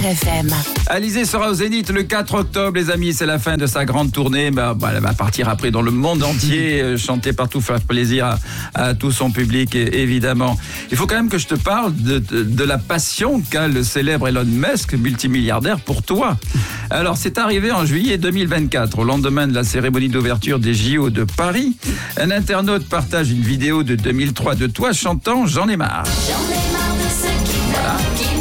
RFM. Alizée sera au Zénith le 4 octobre, les amis. C'est la fin de sa grande tournée. Elle va partir après dans le monde entier, chanter partout, faire plaisir à tout son public, évidemment. Il faut quand même que je te parle de la passion qu'a le célèbre Elon Musk, multimilliardaire, pour toi. Alors, c'est arrivé en juillet 2024, au lendemain de la cérémonie d'ouverture des JO de Paris. Un internaute partage une vidéo de 2003 de toi chantant « J'en ai marre ». Voilà.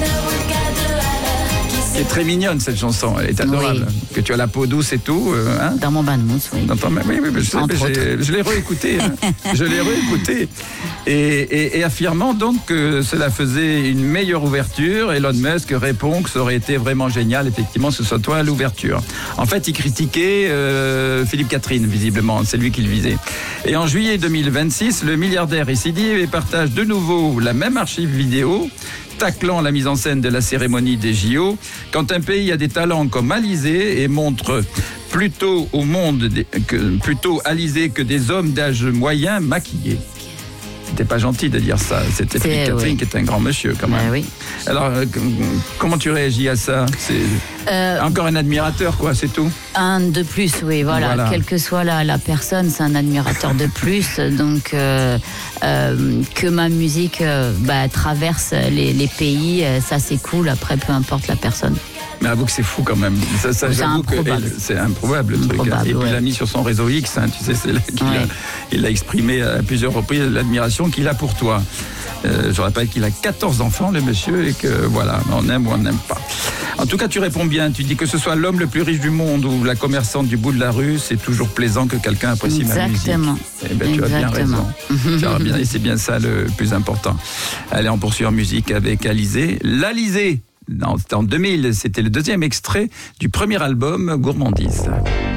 C'est très mignonne cette chanson, elle est adorable. Oui. Que tu as la peau douce et tout. Hein? Dans mon bain de mousse, oui. Je l'ai réécouté. Je l'ai réécouté. Et affirmant donc que cela faisait une meilleure ouverture, Elon Musk répond que ça aurait été vraiment génial, effectivement, que ce soit toi à l'ouverture. En fait, il critiquait Philippe Catherine, visiblement, c'est lui qui le visait. Et en juillet 2026, le milliardaire récidive partage de nouveau la même archive vidéo, taclant la mise en scène de la cérémonie des JO, quand un pays a des talents comme Alizée et montre plutôt au monde plutôt Alizée que des hommes d'âge moyen maquillés. C'était pas gentil de dire ça. C'était Philippe Catherine qui est un grand monsieur quand même. Oui. Alors, comment tu réagis à ça? C'est encore un admirateur, quoi, c'est tout? Un de plus, oui, voilà. Quelle que soit la personne, c'est un admirateur de plus. Donc, que ma musique traverse les pays, ça c'est cool. Après, peu importe la personne. Mais avoue que c'est fou quand même. Ça j'avoue que c'est improbable le truc. Et puis il l'a mis sur son réseau X, tu sais, c'est là qu'il a exprimé à plusieurs reprises l'admiration qu'il a pour toi. Je rappelle qu'il a 14 enfants, le monsieur, et que voilà, on aime ou on n'aime pas. En tout cas, tu réponds bien. Tu dis que ce soit l'homme le plus riche du monde ou la commerçante du bout de la rue, c'est toujours plaisant que quelqu'un apprécie ma musique. Exactement. Eh ben, tu as bien raison. Et c'est bien ça le plus important. Allez, on poursuit en musique avec Alizée. L'Alizée. En 2000, c'était le deuxième extrait du premier album Gourmandise.